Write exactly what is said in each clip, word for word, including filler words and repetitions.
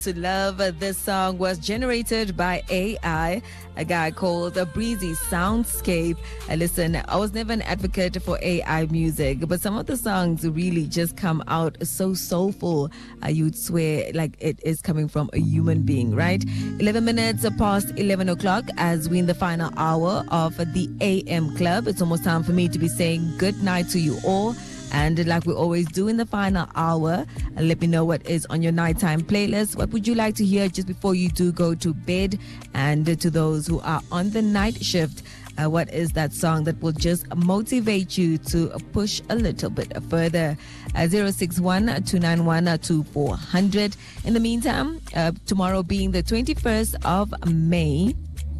To Love. This song was generated by A I, a guy called a Breezy Soundscape. Uh, listen, I was never an advocate for A I music, but some of the songs really just come out so soulful. Uh, you'd swear like it is coming from a human being, right? eleven minutes past eleven o'clock as we in the final hour of the A M Club. It's almost time for me to be saying good night to you all. And like we always do in the final hour, let me know what is on your nighttime playlist. What would you like to hear just before you do go to bed? And to those who are on the night shift, uh, what is that song that will just motivate you to push a little bit further? Uh, zero six one, two nine one, two four zero zero. In the meantime, uh, tomorrow being the twenty-first of May,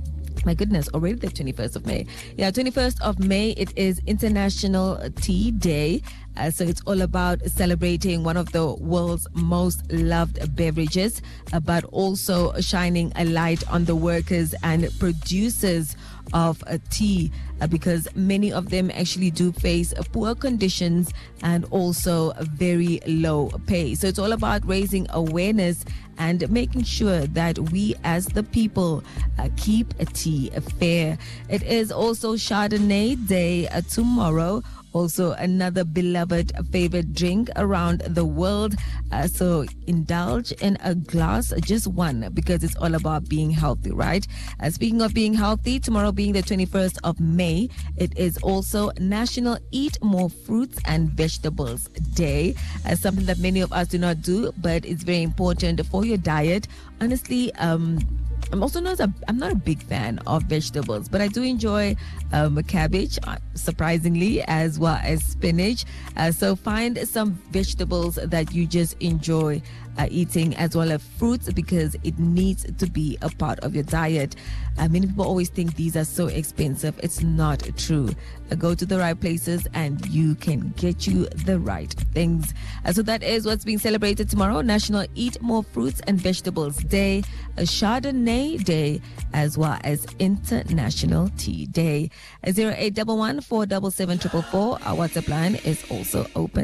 my goodness, already the twenty-first of May. Yeah, twenty-first of May, it is International Tea Day. Uh, so it's all about celebrating one of the world's most loved beverages, uh, but also shining a light on the workers and producers of uh, tea, uh, because many of them actually do face uh, poor conditions and also very low pay. So it's all about raising awareness and making sure that we as the people uh, keep a tea fair. It is also Chardonnay Day uh, tomorrow. Also another beloved favorite drink around the world. Uh, so indulge in a glass, just one, because it's all about being healthy, right? Uh, speaking of being healthy, tomorrow being the twenty-first of May, it is also National Eat More Fruits and Vegetables Day. Uh, something that many of us do not do, but it's very important for your diet. Honestly, um, I'm also not a I'm not a big fan of vegetables, but I do enjoy um, cabbage, uh, surprisingly, as well as spinach. Uh, so find some vegetables that you just enjoy uh, eating, as well as fruits, because it needs to be a part of your diet. Uh, many people always think these are so expensive. It's not true. Uh, go to the right places and you can get you the right things. Uh, so that is what's being celebrated tomorrow. National Eat More Fruits and Vegetables Day, a Chardonnay Day, as well as International Tea Day. zero eight one one, four seven seven, four four four. Our WhatsApp line is also open.